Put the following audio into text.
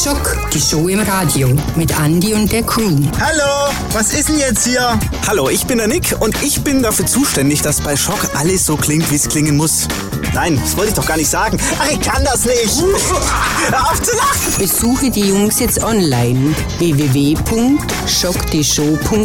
Schock, die Show im Radio mit Andi und der Crew. Hallo, was ist denn jetzt hier? Hallo, ich bin der Nick und ich bin dafür zuständig, dass bei Schock alles so klingt, wie es klingen muss. Nein, das wollte ich doch gar nicht sagen. Ach, ich kann das nicht. Hör auf zu lachen. Besuche die Jungs jetzt online www.schockdeshow.de